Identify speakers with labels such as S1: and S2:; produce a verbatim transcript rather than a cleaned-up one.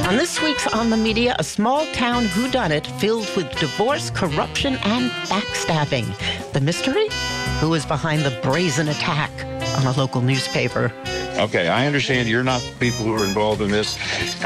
S1: On this week's On the Media, a small-town whodunit filled with divorce, corruption, and backstabbing. The mystery? Who is behind the brazen attack on a local newspaper?
S2: Okay, I understand you're not the people who are involved in this.